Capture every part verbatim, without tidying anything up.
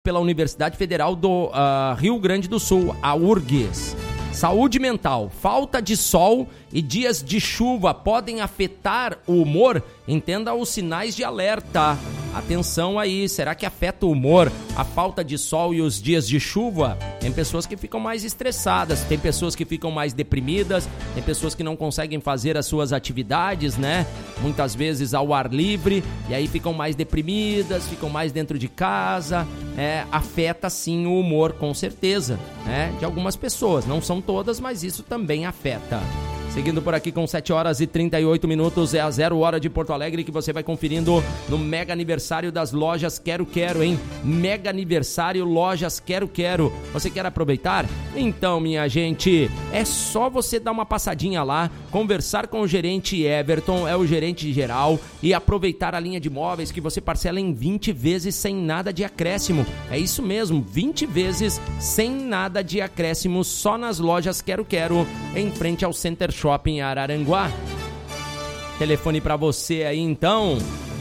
pela Universidade Federal do uh, Rio Grande do Sul, a U R G S. Saúde mental, falta de sol e dias de chuva podem afetar o humor? Entenda os sinais de alerta. Atenção aí, será que afeta o humor a falta de sol e os dias de chuva? Tem pessoas que ficam mais estressadas, tem pessoas que ficam mais deprimidas, tem pessoas que não conseguem fazer as suas atividades, né? Muitas vezes ao ar livre, e aí ficam mais deprimidas, ficam mais dentro de casa. É, afeta sim o humor, com certeza, né? De algumas pessoas, não são todas, mas isso também afeta. Seguindo por aqui com sete horas e trinta e oito minutos, é a Zero Hora de Porto Alegre que você vai conferindo no mega aniversário das lojas Quero Quero, hein? Mega aniversário Lojas Quero Quero. Você quer aproveitar? Então, minha gente, é só você dar uma passadinha lá, conversar com o gerente Everton, é o gerente geral, e aproveitar a linha de móveis que você parcela em vinte vezes sem nada de acréscimo. É isso mesmo, vinte vezes sem nada de acréscimo, só nas lojas Quero Quero, em frente ao Center Shopping Araranguá. Telefone para você aí então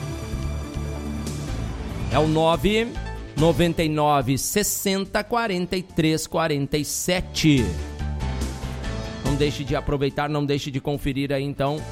é o nove nove nove sessenta quarenta e três quarenta e sete. Não deixe de aproveitar, não deixe de conferir aí então.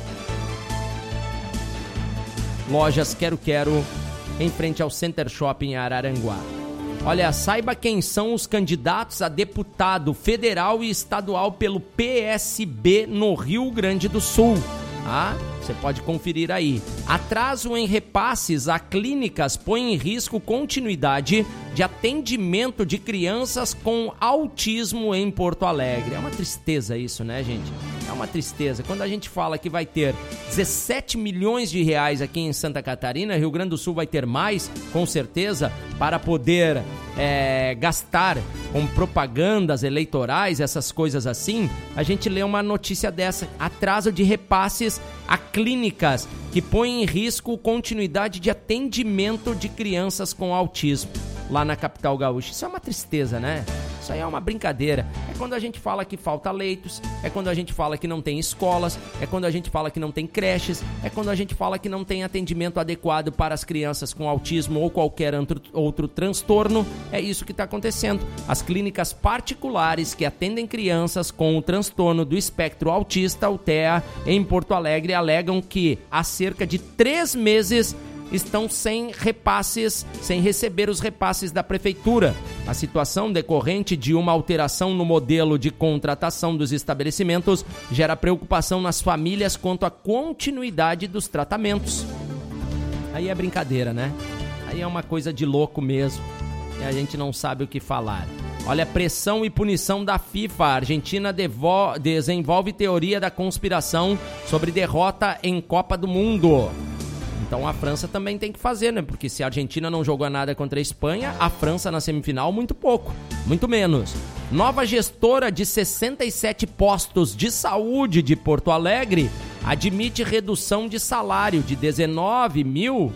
Lojas Quero Quero, em frente ao Center Shopping Araranguá. Olha, saiba quem são os candidatos a deputado federal e estadual pelo P S B no Rio Grande do Sul. Ah, você pode conferir aí. Atraso em repasses a clínicas põe em risco continuidade de atendimento de crianças com autismo em Porto Alegre. É uma tristeza isso, né, gente? É uma tristeza. Quando a gente fala que vai ter dezessete milhões de reais aqui em Santa Catarina, Rio Grande do Sul vai ter mais, com certeza, para poder é, gastar com propagandas eleitorais, essas coisas assim, a gente lê uma notícia dessa. Atraso de repasses a clínicas que põem em risco continuidade de atendimento de crianças com autismo lá na capital gaúcha. Isso é uma tristeza, né? Isso aí é uma brincadeira. É quando a gente fala que falta leitos, é quando a gente fala que não tem escolas, é quando a gente fala que não tem creches, é quando a gente fala que não tem atendimento adequado para as crianças com autismo ou qualquer outro, outro transtorno. É isso que está acontecendo. As clínicas particulares que atendem crianças com o transtorno do espectro autista, o T E A, em Porto Alegre, alegam que há cerca de três meses estão sem repasses, sem receber os repasses da prefeitura. A situação decorrente de uma alteração no modelo de contratação dos estabelecimentos gera preocupação nas famílias quanto à continuidade dos tratamentos. Aí é brincadeira, né? Aí é uma coisa de louco mesmo, e a gente não sabe o que falar. Olha, pressão e punição da FIFA. A Argentina devo- desenvolve teoria da conspiração sobre derrota em Copa do Mundo. Então a França também tem que fazer, né? Porque se a Argentina não jogou nada contra a Espanha, a França na semifinal, muito pouco, muito menos. Nova gestora de sessenta e sete postos de saúde de Porto Alegre admite redução de salário de dezenove mil.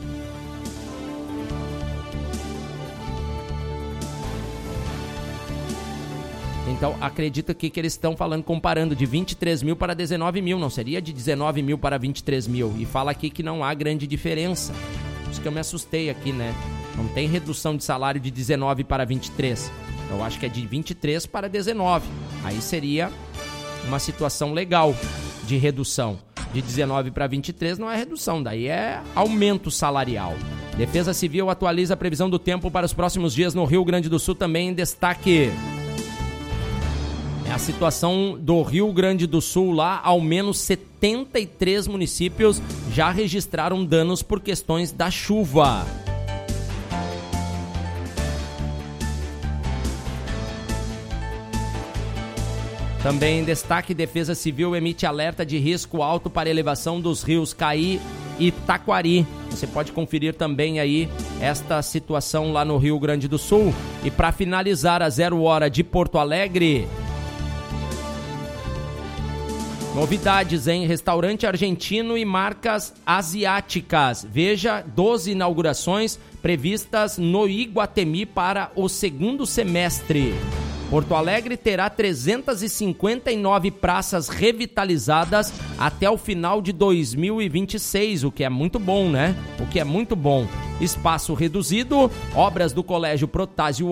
Então, acredita que, que eles estão falando, comparando de vinte e três mil para dezenove mil, não seria de dezenove mil para vinte e três mil. E fala aqui que não há grande diferença. Por isso que eu me assustei aqui, né? Não tem redução de salário de dezenove para vinte e três. Eu acho que é de vinte e três para dezenove. Aí seria uma situação legal de redução. De dezenove para vinte e três não é redução, daí é aumento salarial. Defesa Civil atualiza a previsão do tempo para os próximos dias no Rio Grande do Sul, também em destaque. A situação do Rio Grande do Sul lá, ao menos setenta e três municípios já registraram danos por questões da chuva. Também em destaque, Defesa Civil emite alerta de risco alto para elevação dos rios Caí e Taquari. Você pode conferir também aí esta situação lá no Rio Grande do Sul. E para finalizar a Zero Hora de Porto Alegre, novidades em restaurante argentino e marcas asiáticas. Veja doze inaugurações previstas no Iguatemi para o segundo semestre. Porto Alegre terá trezentas e cinquenta e nove praças revitalizadas até o final de dois mil e vinte e seis, o que é muito bom, né? O que é muito bom. espaço reduzido, obras do Colégio Protásio